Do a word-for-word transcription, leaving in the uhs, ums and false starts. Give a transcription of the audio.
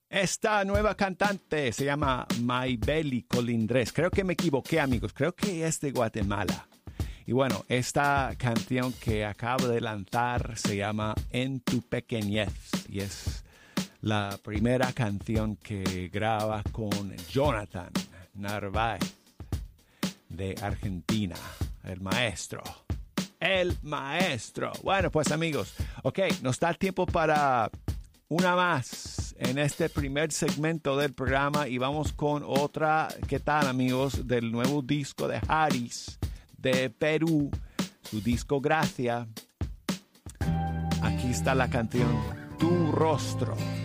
Esta nueva cantante se llama Maybelly Colindres. Creo que me equivoqué, amigos. Creo que es de Guatemala. Y bueno, esta canción que acabo de lanzar se llama En tu pequeñez. Y es la primera canción que graba con Jonathan Narváez de Argentina, el maestro. El maestro. Bueno, pues amigos, ok, nos da tiempo para una más en este primer segmento del programa y vamos con otra. ¿Qué tal, amigos? Del nuevo disco de Haris de Perú, su disco Gracia. Aquí está la canción Tu Rostro.